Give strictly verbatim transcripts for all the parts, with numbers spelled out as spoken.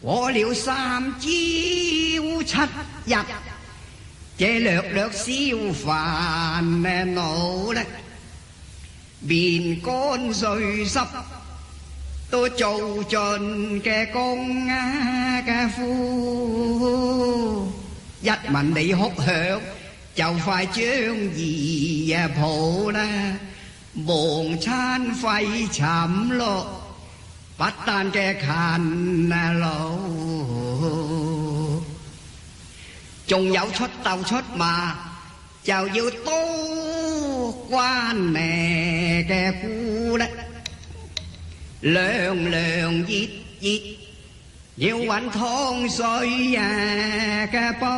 過了三朝七日，這略略消煩惱咧，面乾水濕都做盡嘅功啊嘅夫，一聞你哭響就快將兒啊抱啦，忙餐廢寢咯，不但嘅勤啊勞，仲有出竇出馬就要多關咩嘅顧咧，涼涼熱熱要揾湯水啊嘅煲，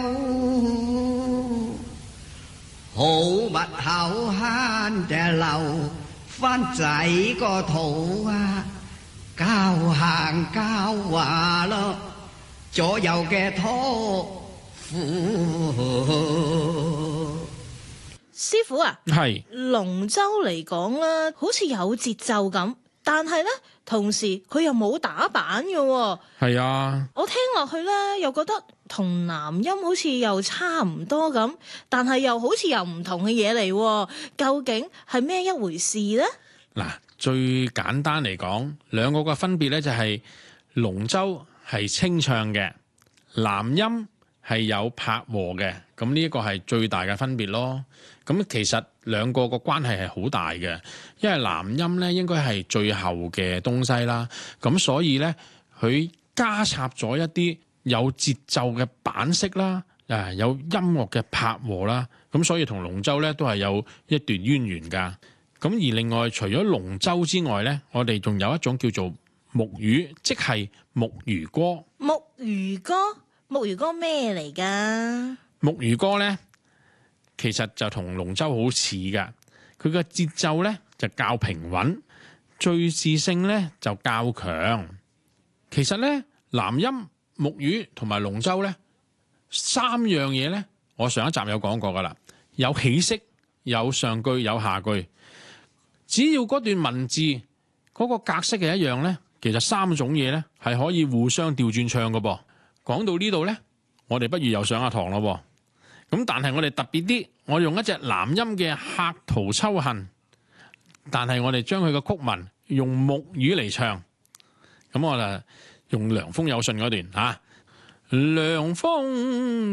好物口慳就留返仔個肚啊，教行教話咯，左右嘅託師傅啊，係龍舟嚟講啦，好似有節奏咁，但係咧，同時佢又冇打板嘅喎。係啊，我聽落去咧，又覺得同南音好似又差唔多咁，但係又好似又唔同嘅嘢嚟。究竟係咩一回事咧？ 嗱，最簡單嚟講，兩個嘅分別咧就係龍舟係清唱嘅，南音係有拍和嘅，咁呢一個係最大嘅分別咯。咁其實兩個個關係係好大嘅，因為南音咧應該係最後嘅東西啦，咁所以咧佢加插咗一啲有節奏嘅板式啦，誒有音樂嘅拍和啦，咁所以同龍舟咧都係有一段淵源㗎。咁而另外除咗龍舟之外咧，我哋仲有一種叫做木魚，即係木魚歌。 木魚歌，木魚歌咩嚟㗎？ 木魚歌咧，其實就同龍舟好似㗎，佢嘅節奏咧就較平穩，敘事性咧就較強。其實咧，南音、木魚同埋龍舟咧三樣嘢咧，我上一集有講過噶啦，有起色，有上句，有下句。只要嗰段文字嗰個格式係一樣咧，其實三種嘢咧係可以互相調轉唱噶噃。講到呢度咧，我哋不如又上下堂咯。咁但係我哋特別啲，我用一隻南音嘅《客途秋恨》，但係我哋將佢嘅曲文用木魚嚟唱。咁我就用涼風有信嗰段吓，涼風